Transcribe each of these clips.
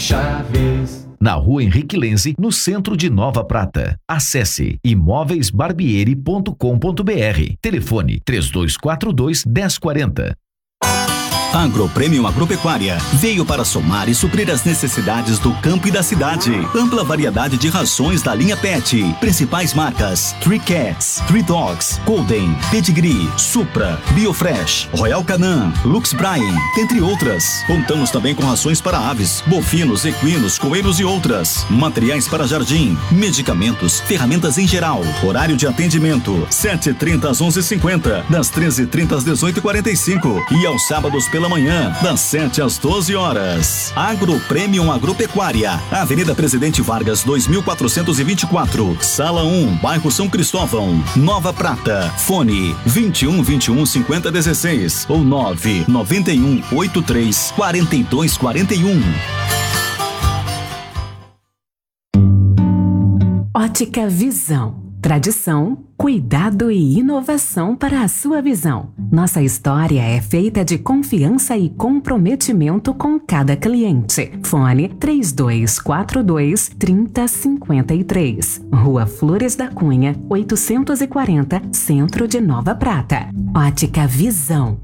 Chaves. Na Rua Henrique Lenze, no centro de Nova Prata. Acesse imóveisbarbieri.com.br. Telefone 3242-1040. Agropremium Agropecuária veio para somar e suprir as necessidades do campo e da cidade. Ampla variedade de rações da linha Pet. Principais marcas: Three Cats, Three Dogs, Golden, Pedigree, Supra, Biofresh, Royal Canin, Lux Bryan, entre outras. Contamos também com rações para aves, bovinos, equinos, coelhos e outras. Materiais para jardim, medicamentos, ferramentas em geral. Horário de atendimento: 7h30 às 11h50, das 13h30 às 18h45 e aos sábados pela manhã, das 7 às 12 horas. Agropremium Agropecuária, Avenida Presidente Vargas 2424, Sala 1, bairro São Cristóvão, Nova Prata. Fone 21 5016 ou 991 83 4241. Ótica Visão. Tradição, cuidado e inovação para a sua visão. Nossa história é feita de confiança e comprometimento com cada cliente. Fone 3242-3053. Rua Flores da Cunha, 840, Centro de Nova Prata. Ótica Visão.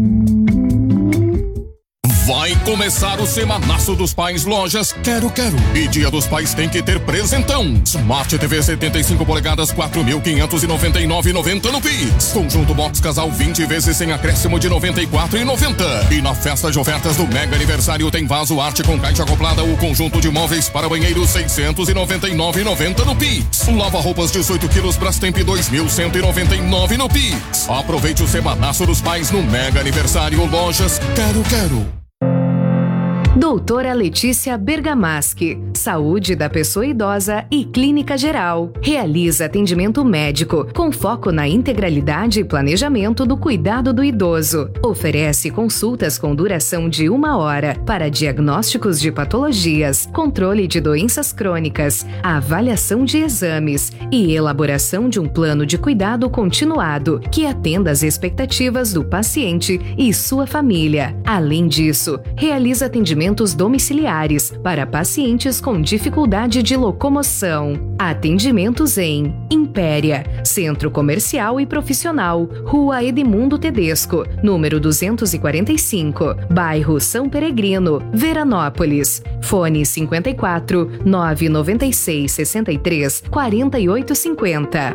Vai começar o Semanaço dos Pais Lojas Quero. E Dia dos Pais tem que ter presentão. Smart TV 75 polegadas, 4.599,90 no Pix. Conjunto Box Casal 20 vezes sem acréscimo de 94,90. E na festa de ofertas do Mega Aniversário tem vaso arte com caixa acoplada o conjunto de móveis para banheiro 699,90 no Pix. Lava roupas 18 quilos Brastemp 2.199 no Pix. Aproveite o Semanaço dos Pais no Mega Aniversário Lojas Quero. Doutora Letícia Bergamaschi, saúde da pessoa idosa e clínica geral. Realiza atendimento médico com foco na integralidade e planejamento do cuidado do idoso. Oferece consultas com duração de 1 hora para diagnósticos de patologias, controle de doenças crônicas, avaliação de exames e elaboração de um plano de cuidado continuado que atenda às expectativas do paciente e sua família. Além disso, realiza atendimentos domiciliares para pacientes com dificuldade de locomoção. Atendimentos em Impéria, Centro Comercial e Profissional, Rua Edmundo Tedesco, número 245, bairro São Peregrino, Veranópolis. Fone 54 996 63 4850.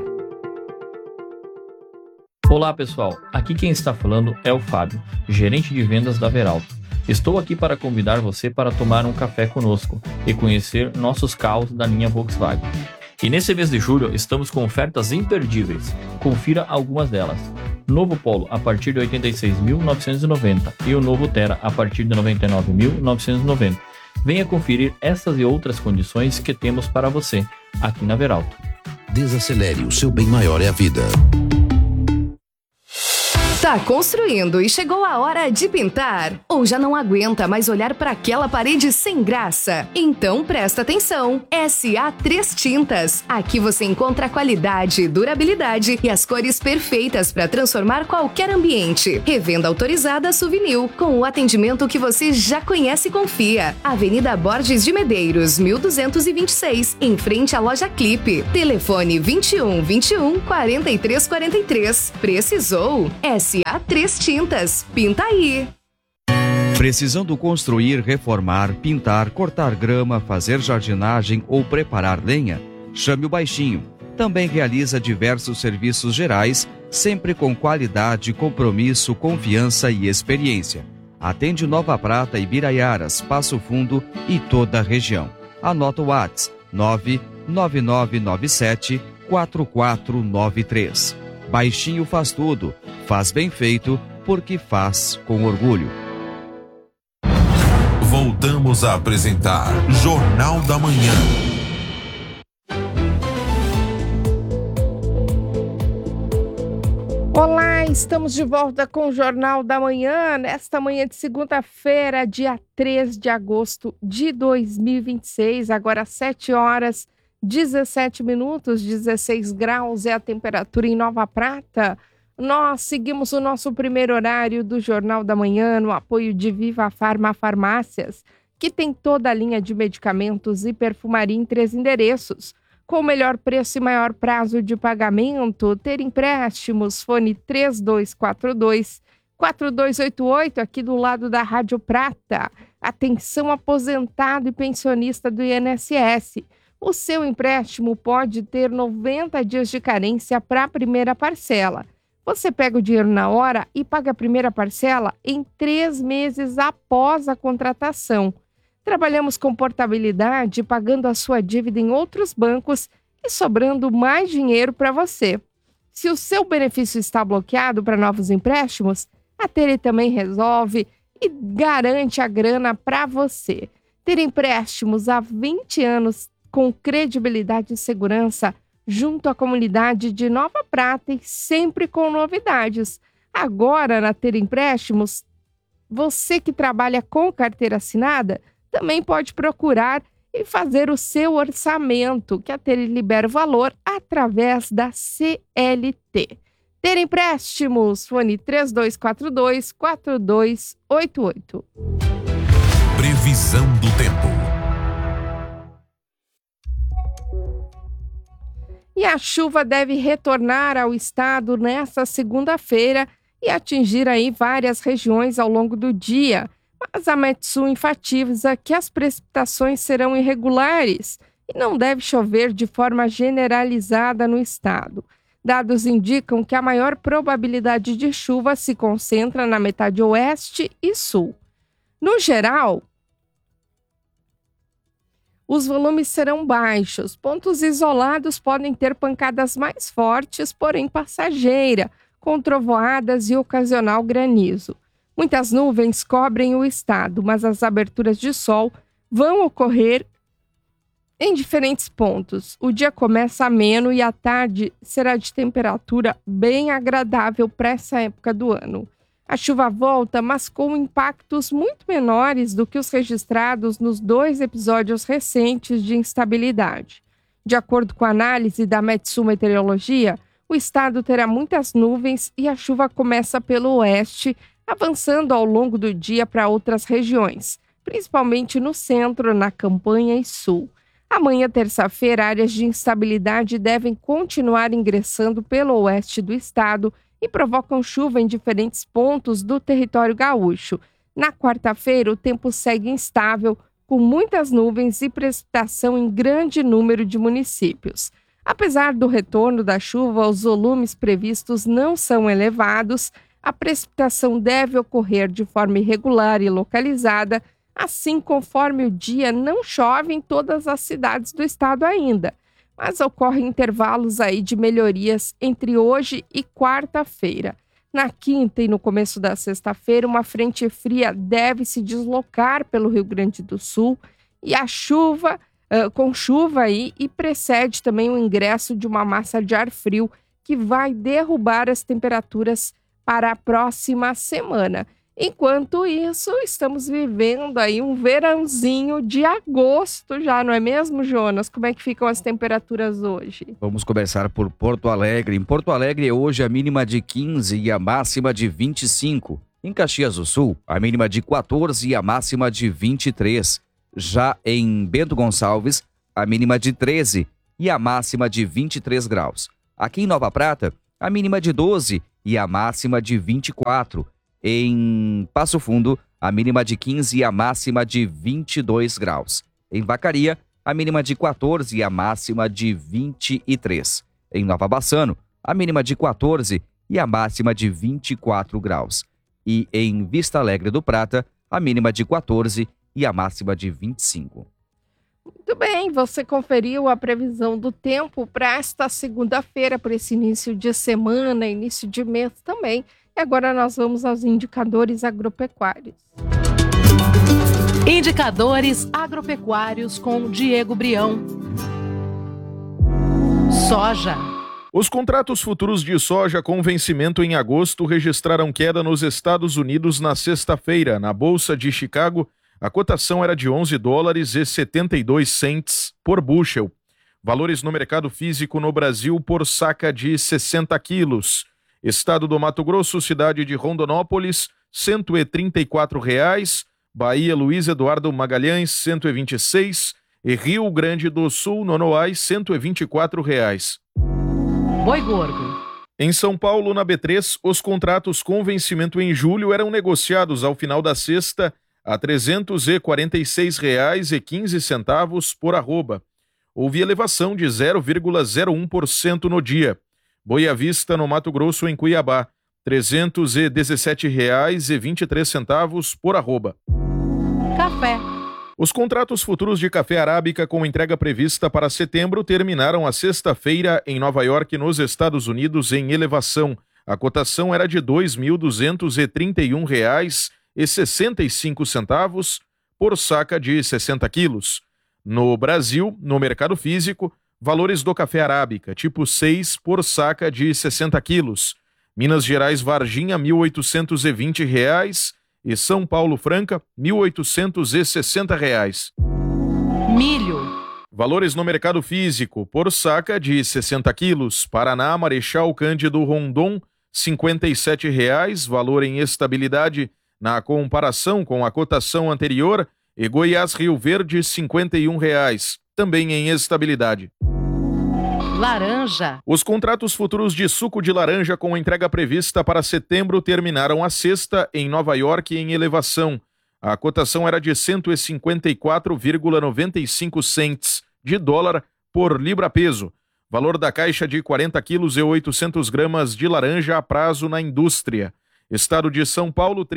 Olá pessoal, aqui quem está falando é o Fábio, gerente de vendas da Veralto. Estou aqui para convidar você para tomar um café conosco e conhecer nossos carros da linha Volkswagen. E nesse mês de julho estamos com ofertas imperdíveis. Confira algumas delas. Novo Polo a partir de 86.990 e o novo Terra a partir de 99.990. Venha conferir essas e outras condições que temos para você aqui na Veralto. Desacelere, o seu bem maior é a vida. Tá construindo e chegou a hora de pintar? Ou já não aguenta mais olhar para aquela parede sem graça? Então presta atenção! SA3 Tintas. Aqui você encontra qualidade, durabilidade e as cores perfeitas para transformar qualquer ambiente. Revenda autorizada Suvinil, com o atendimento que você já conhece e confia. Avenida Borges de Medeiros, 1226, em frente à loja Clipe. Telefone 21 43 43. Precisou? SA3 Tintas. Pinta aí! Precisando construir, reformar, pintar, cortar grama, fazer jardinagem ou preparar lenha? Chame o Baixinho. Também realiza diversos serviços gerais, sempre com qualidade, compromisso, confiança e experiência. Atende Nova Prata, Ibiraiaras, Passo Fundo e toda a região. Anota o WhatsApp 99997 4493. Baixinho faz tudo, faz bem feito, porque faz com orgulho. Voltamos a apresentar Jornal da Manhã. Olá, estamos de volta com o Jornal da Manhã, nesta manhã de segunda-feira, dia 3 de agosto de 2026, agora 7h17, 16 graus é a temperatura em Nova Prata. Nós seguimos o nosso primeiro horário do Jornal da Manhã no apoio de Viva Farma Farmácias. que tem toda a linha de medicamentos e perfumaria em 3 endereços. Com o melhor preço e maior prazo de pagamento, Ter Empréstimos, fone 3242-4288, aqui do lado da Rádio Prata. Atenção aposentado e pensionista do INSS. O seu empréstimo pode ter 90 dias de carência para a primeira parcela. Você pega o dinheiro na hora e paga a primeira parcela em 3 meses após a contratação. Trabalhamos com portabilidade, pagando a sua dívida em outros bancos e sobrando mais dinheiro para você. Se o seu benefício está bloqueado para novos empréstimos, a Ter também resolve e garante a grana para você. Ter Empréstimos há 20 anos com credibilidade e segurança junto à comunidade de Nova Prata e sempre com novidades. Agora, na Ter Empréstimos, você que trabalha com carteira assinada também pode procurar e fazer o seu orçamento, que a Ter libera o valor através da CLT. Ter Empréstimos, fone 3242-4288. Previsão do tempo. E a chuva deve retornar ao estado nesta segunda-feira e atingir aí várias regiões ao longo do dia. Mas a Metsul enfatiza que as precipitações serão irregulares e não deve chover de forma generalizada no estado. Dados indicam que a maior probabilidade de chuva se concentra na metade oeste e sul. No geral, os volumes serão baixos. Pontos isolados podem ter pancadas mais fortes, porém passageira, com trovoadas e ocasional granizo. Muitas nuvens cobrem o estado, mas as aberturas de sol vão ocorrer em diferentes pontos. O dia começa ameno e a tarde será de temperatura bem agradável para essa época do ano. A chuva volta, mas com impactos muito menores do que os registrados nos 2 episódios recentes de instabilidade. De acordo com a análise da Metsul Meteorologia, o estado terá muitas nuvens e a chuva começa pelo oeste, avançando ao longo do dia para outras regiões, principalmente no centro, na campanha e sul. Amanhã, terça-feira, áreas de instabilidade devem continuar ingressando pelo oeste do estado e provocam chuva em diferentes pontos do território gaúcho. Na quarta-feira, o tempo segue instável, com muitas nuvens e precipitação em grande número de municípios. Apesar do retorno da chuva, os volumes previstos não são elevados. A precipitação deve ocorrer de forma irregular e localizada, assim conforme o dia não chove em todas as cidades do estado ainda, mas ocorrem intervalos aí de melhorias entre hoje e quarta-feira. Na quinta e no começo da sexta-feira, uma frente fria deve se deslocar pelo Rio Grande do Sul e a chuva, com chuva aí, e precede também o ingresso de uma massa de ar frio que vai derrubar as temperaturas para a próxima semana. Enquanto isso, estamos vivendo aí um verãozinho de agosto já, não é mesmo, Jonas? Como é que ficam as temperaturas hoje? Vamos começar por Porto Alegre. Em Porto Alegre, hoje a mínima de 15 e a máxima de 25. Em Caxias do Sul, a mínima de 14 e a máxima de 23. Já em Bento Gonçalves, a mínima de 13 e a máxima de 23 graus. Aqui em Nova Prata, a mínima de 12 e a máxima de 24. Em Passo Fundo, a mínima de 15 e a máxima de 22 graus. Em Vacaria, a mínima de 14 e a máxima de 23. Em Nova Bassano, a mínima de 14 e a máxima de 24 graus. E em Vista Alegre do Prata, a mínima de 14 e a máxima de 25. Muito bem, você conferiu a previsão do tempo para esta segunda-feira, para esse início de semana, início de mês também. E agora nós vamos aos indicadores agropecuários. Indicadores agropecuários com Diego Brião. Soja. Os contratos futuros de soja com vencimento em agosto registraram queda nos Estados Unidos na sexta-feira. Na Bolsa de Chicago, a cotação era de $11,72 por bushel. Valores no mercado físico no Brasil por saca de 60 quilos. Estado do Mato Grosso, cidade de Rondonópolis, R$ 134. Bahia, Luiz Eduardo Magalhães, 126. E Rio Grande do Sul, Nonoai, R$124. Boi gordo. Em São Paulo, na B3, os contratos com vencimento em julho eram negociados ao final da sexta a R$ 346,15 por arroba. Houve elevação de 0,01% no dia. Boi à vista, no Mato Grosso, em Cuiabá, R$ 317,23 por arroba. Café. Os contratos futuros de café arábica com entrega prevista para setembro terminaram a sexta-feira em Nova York, nos Estados Unidos, em elevação. A cotação era de R$ 2.231,65 por saca de 60 quilos. No Brasil, no mercado físico, valores do café arábica, tipo 6, por saca de 60 quilos. Minas Gerais Varginha, R$ 1.820 e São Paulo Franca, R$ 1.860. Milho. Valores no mercado físico, por saca de 60 quilos. Paraná, Marechal Cândido Rondon, R$ 57,00, valor em estabilidade na comparação com a cotação anterior. E Goiás Rio Verde, R$ 51,00, também em estabilidade. Laranja. Os contratos futuros de suco de laranja com entrega prevista para setembro terminaram a sexta em Nova York em elevação. A cotação era de 154,95 cents de dólar por libra-peso. Valor da caixa de 40 quilos e 800 gramas de laranja a prazo na indústria. Estado de São Paulo, R$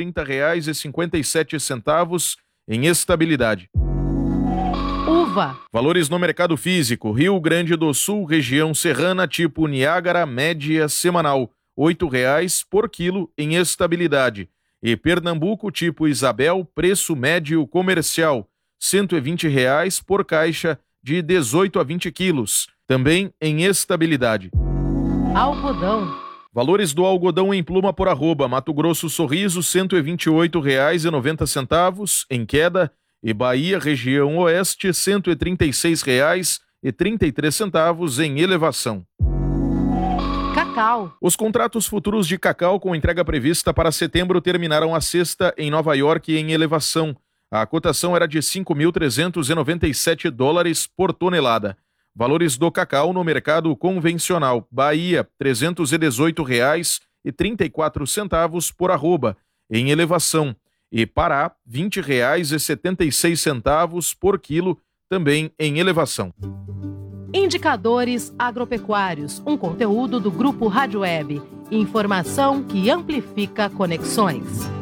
30,57 em estabilidade. Uva. Valores no mercado físico. Rio Grande do Sul, região serrana, tipo Niágara, média semanal, R$ 8,00 por quilo em estabilidade. E Pernambuco, tipo Isabel, preço médio comercial, R$ 120,00 por caixa de 18 a 20 quilos, também em estabilidade. Algodão. Valores do algodão em pluma por arroba. Mato Grosso Sorriso, R$ 128,90 em queda. E Bahia, região oeste, R$ 136,33 em elevação. Cacau. Os contratos futuros de cacau com entrega prevista para setembro terminaram a sexta em Nova York em elevação. A cotação era de $5.397 por tonelada. Valores do cacau no mercado convencional. Bahia, R$ 318,34 por arroba, em elevação. E Pará, R$ 20,76 por quilo, também em elevação. Indicadores agropecuários, um conteúdo do Grupo Rádio Web. Informação que amplifica conexões.